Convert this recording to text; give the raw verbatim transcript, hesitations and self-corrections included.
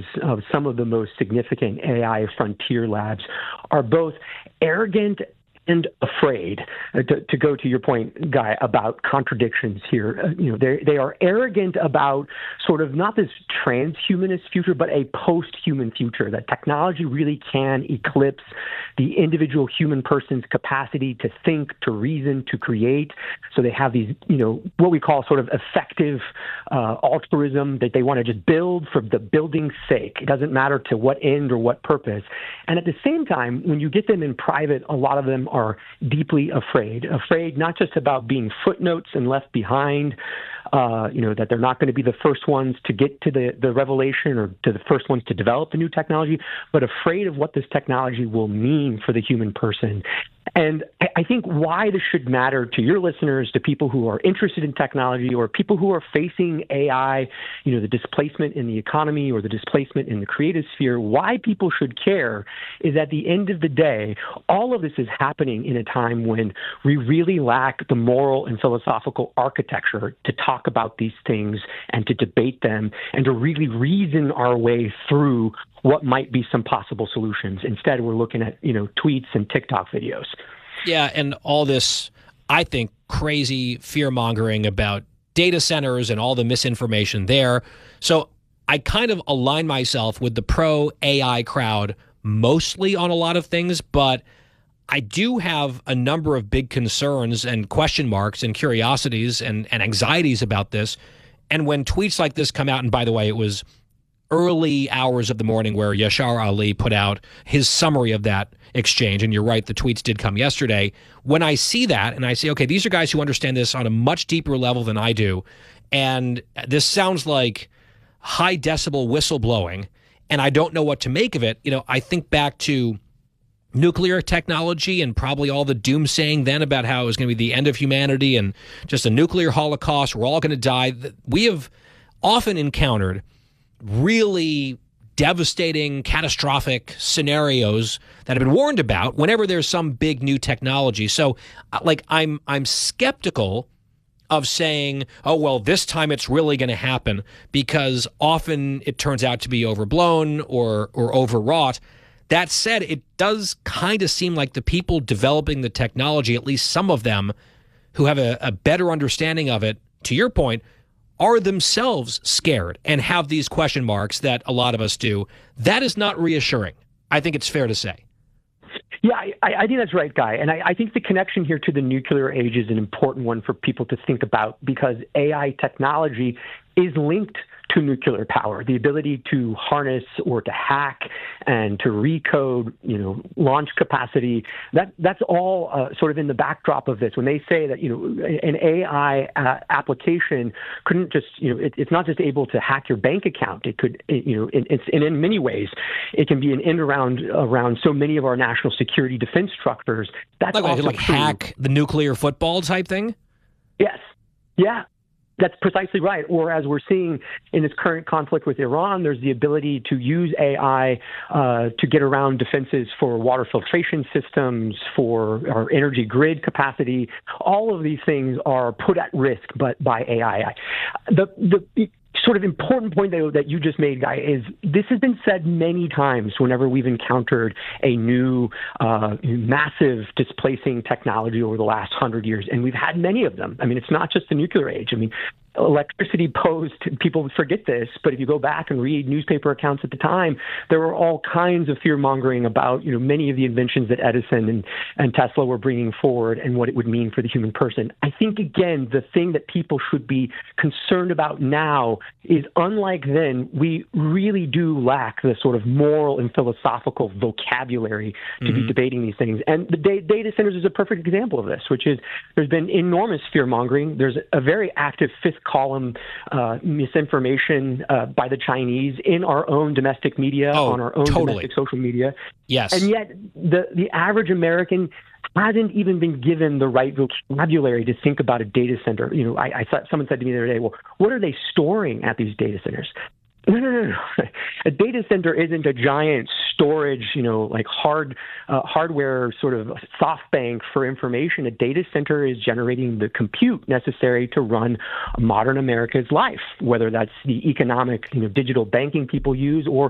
leaders of some of the most significant A I frontier labs are both arrogant and afraid. Uh, to, to go to your point, Guy, about contradictions here, uh, you know, they they are arrogant about sort of not this transhumanist future, but a post-human future, that technology really can eclipse the individual human person's capacity to think, to reason, to create. So they have these, you know, what we call sort of effective uh, altruism, that they want to just build for the building's sake. It doesn't matter to what end or what purpose. And at the same time, when you get them in private, a lot of them are deeply afraid, afraid not just about being footnotes and left behind, uh, you know, that they're not going to be the first ones to get to the, the revelation or to the first ones to develop the new technology, but afraid of what this technology will mean for the human person. And I think why this should matter to your listeners, to people who are interested in technology or people who are facing A I, you know, the displacement in the economy or the displacement in the creative sphere, why people should care is at the end of the day, all of this is happening in a time when we really lack the moral and philosophical architecture to talk about these things and to debate them and to really reason our way through what might be some possible solutions. Instead, we're looking at, you know, tweets and TikTok videos. Yeah, and all this, I think, crazy fear-mongering about data centers and all the misinformation there. So I kind of align myself with the pro-A I crowd mostly on a lot of things, but I do have a number of big concerns and question marks and curiosities and, and anxieties about this. And when tweets like this come out, and by the way, it was early hours of the morning where Yashar Ali put out his summary of that exchange. And you're right, the tweets did come yesterday. When I see that and I say, okay, these are guys who understand this on a much deeper level than I do. And this sounds like high decibel whistleblowing, and I don't know what to make of it. You know, I think back to nuclear technology and probably all the doomsaying then about how it was going to be the end of humanity and just a nuclear holocaust. We're all going to die. We have often encountered really devastating, catastrophic scenarios that have been warned about whenever there's some big new technology. So, like, I'm I'm skeptical of saying, oh, well, this time it's really going to happen, because often it turns out to be overblown or or overwrought. That said, it does kind of seem like the people developing the technology, at least some of them who have a, a better understanding of it, to your point, are themselves scared and have these question marks that a lot of us do. That is not reassuring. I think it's fair to say. Yeah, I, I think that's right, Guy. And I, I think the connection here to the nuclear age is an important one for people to think about, because A I technology is linked to nuclear power, the ability to harness or to hack and to recode, you know, launch capacity. That that's all uh, sort of in the backdrop of this. When they say that, you know, an A I uh, application couldn't just, you know, it, it's not just able to hack your bank account. It could, it, you know, it, it's and in many ways, it can be an end around around so many of our national security defense structures. That's like, also like true. Hack the nuclear football type thing. Yes. Yeah. That's precisely right. Or as we're seeing in this current conflict with Iran, there's the ability to use A I uh, to get around defenses for water filtration systems, for our energy grid capacity. All of these things are put at risk but by A I. The, the sort of important point that, that you just made, Guy, is this has been said many times whenever we've encountered a new uh, massive displacing technology over the last hundred years, and we've had many of them. I mean, it's not just the nuclear age. I mean, electricity posed, people forget this, but if you go back and read newspaper accounts at the time, there were all kinds of fear-mongering about, you know, many of the inventions that Edison and, and Tesla were bringing forward and what it would mean for the human person. I think, again, the thing that people should be concerned about now is, unlike then, we really do lack the sort of moral and philosophical vocabulary to mm-hmm. be debating these things. And the da- data centers is a perfect example of this, which is there's been enormous fear-mongering. There's a very active fifth column uh, misinformation uh, by the Chinese in our own domestic media, oh, on our own totally. domestic social media. Yes. And yet the, the average American hasn't even been given the right vocabulary to think about a data center. You know, I, I thought someone said to me the other day, well, what are they storing at these data centers? No, no, no, no. A data center isn't a giant storage, you know, like hard uh, hardware sort of soft bank for information. A data center is generating the compute necessary to run modern America's life, whether that's the economic, you know, digital banking people use, or